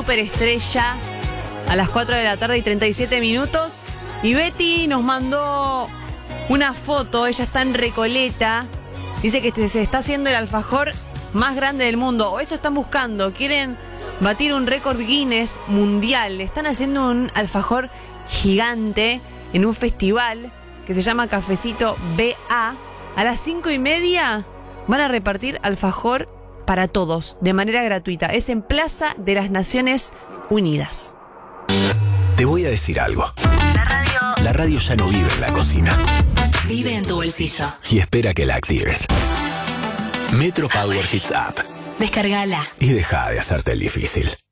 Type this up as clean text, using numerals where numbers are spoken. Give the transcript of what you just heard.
superestrella a las 4 de la tarde y 37 minutos. Y Betty nos mandó una foto, ella está en Recoleta. Dice que se está haciendo el alfajor más grande del mundo, o eso están buscando. Quieren batir un récord Guinness mundial. Están haciendo un alfajor gigante en un festival que se llama Cafecito BA. A las 5:30 van a repartir alfajor para todos, de manera gratuita. Es en Plaza de las Naciones Unidas. Te voy a decir algo. La radio ya no vive en la cocina. Vive en tu bolsillo. Y espera que la actives. Metro Power Hits App. Descárgala. Y deja de hacerte el difícil.